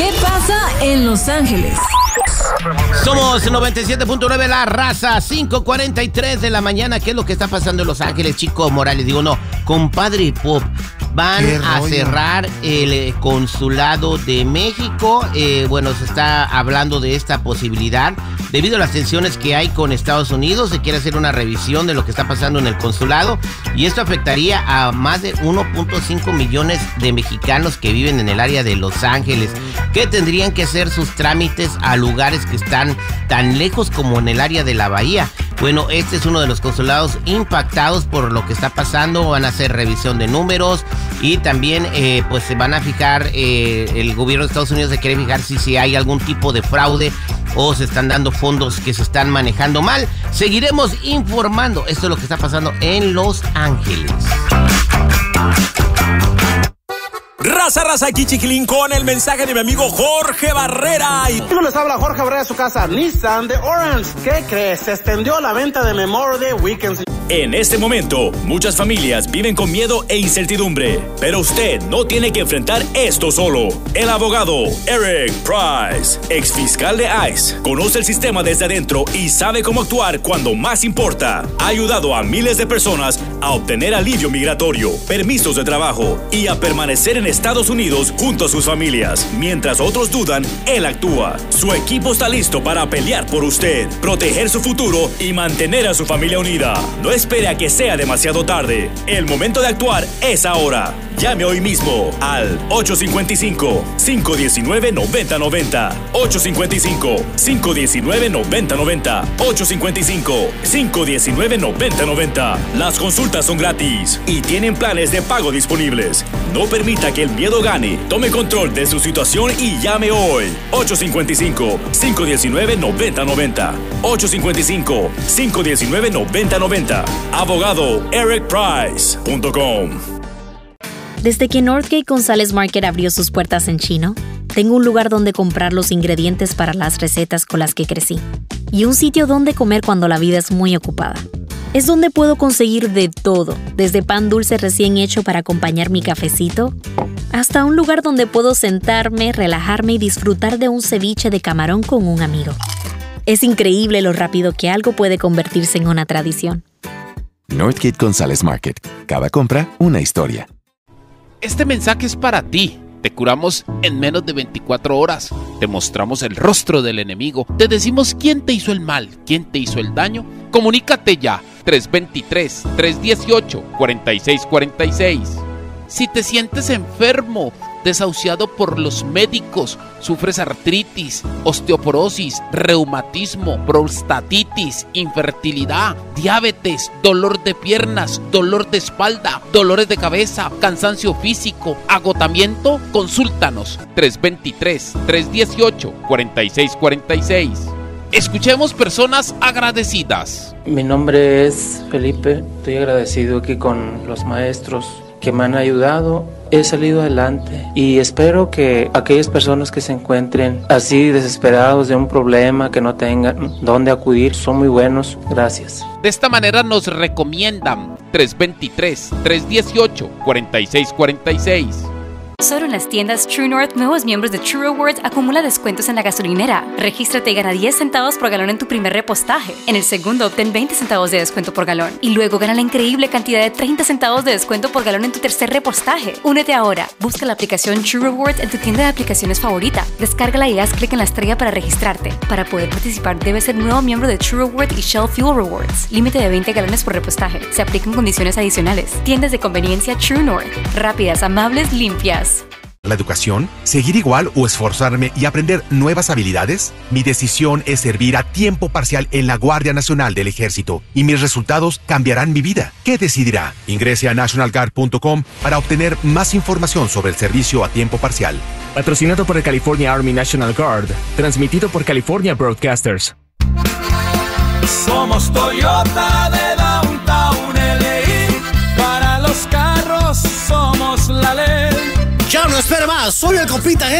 ¿Qué pasa en Los Ángeles? Somos 97.9 La Raza, 5:43 de la mañana. ¿Qué es lo que está pasando en Los Ángeles, Chico Morales? Digo, no, compadre Pop, van a cerrar el consulado de México. Bueno, se está hablando de esta posibilidad debido a las tensiones que hay con Estados Unidos. Se quiere hacer una revisión de lo que está pasando en el consulado y esto afectaría a más de 1.5 millones de mexicanos que viven en el área de Los Ángeles, que tendrían que hacer sus trámites a lugares que están tan lejos como en el área de la Bahía. Bueno, este es uno de los consulados impactados por lo que está pasando. Van a hacer revisión de números y también pues se van a fijar, el gobierno de Estados Unidos se quiere fijar si hay algún tipo de fraude o se están dando fondos que se están manejando mal. Seguiremos informando. Esto es lo que está pasando en Los Ángeles. Raza, aquí Chiquilín con el mensaje de mi amigo Jorge Barrera. Les habla Jorge Barrera de su casa Nissan de Orange. ¿Qué crees? Se extendió la venta de Memorial Day Weekend. En este momento, muchas familias viven con miedo e incertidumbre, pero usted no tiene que enfrentar esto solo. El abogado Eric Price, ex fiscal de ICE, conoce el sistema desde adentro y sabe cómo actuar cuando más importa. Ha ayudado a miles de personas a obtener alivio migratorio, permisos de trabajo y a permanecer en Estados Unidos junto a sus familias. Mientras otros dudan, él actúa. Su equipo está listo para pelear por usted, proteger su futuro y mantener a su familia unida. No espere a que sea demasiado tarde. El momento de actuar es ahora. Llame hoy mismo al 855-519-9090. 855-519-9090. 855-519-9090. Las consultas son gratis y tienen planes de pago disponibles. No permita que el miedo gane. Tome control de su situación y llame hoy. 855-519-9090. 855-519-9090. AbogadoEricPrice.com. Desde que Northgate González Market abrió sus puertas en Chino, tengo un lugar donde comprar los ingredientes para las recetas con las que crecí y un sitio donde comer cuando la vida es muy ocupada. Es donde puedo conseguir de todo, desde pan dulce recién hecho para acompañar mi cafecito, hasta un lugar donde puedo sentarme, relajarme y disfrutar de un ceviche de camarón con un amigo. Es increíble lo rápido que algo puede convertirse en una tradición. Northgate González Market. Cada compra, una historia. Este mensaje es para ti. Te curamos en menos de 24 horas. Te mostramos el rostro del enemigo. Te decimos quién te hizo el mal, quién te hizo el daño. Comunícate ya. 323-318-4646. Si te sientes enfermo, desahuciado por los médicos, sufres artritis, osteoporosis, reumatismo, prostatitis, infertilidad, diabetes, dolor de piernas, dolor de espalda, dolores de cabeza, cansancio físico, agotamiento, consúltanos. 323-318-4646. Escuchemos personas agradecidas. Mi nombre es Felipe. Estoy agradecido aquí con los maestros que me han ayudado. He salido adelante y espero que aquellas personas que se encuentren así desesperados de un problema, que no tengan dónde acudir, son muy buenos. Gracias. De esta manera nos recomiendan 323-318-4646. Solo en las tiendas True North, nuevos miembros de True Rewards acumula descuentos en la gasolinera. Regístrate y gana 10 centavos por galón en tu primer repostaje. En el segundo, obtén 20 centavos de descuento por galón. Y luego gana la increíble cantidad de 30 centavos de descuento por galón en tu tercer repostaje. Únete ahora. Busca la aplicación True Rewards en tu tienda de aplicaciones favorita. Descárgala y haz clic en la estrella para registrarte. Para poder participar, debes ser nuevo miembro de True Rewards y Shell Fuel Rewards. Límite de 20 galones por repostaje. Se aplican condiciones adicionales. Tiendas de conveniencia True North. Rápidas, amables, limpias. ¿La educación? ¿Seguir igual o esforzarme y aprender nuevas habilidades? Mi decisión es servir a tiempo parcial en la Guardia Nacional del Ejército y mis resultados cambiarán mi vida. ¿Qué decidirá? Ingrese a nationalguard.com para obtener más información sobre el servicio a tiempo parcial. Patrocinado por el California Army National Guard. Transmitido por California Broadcasters. Somos Toyota de Downtown LA. Para los carros somos la ley. Ya no espera más, soy el compita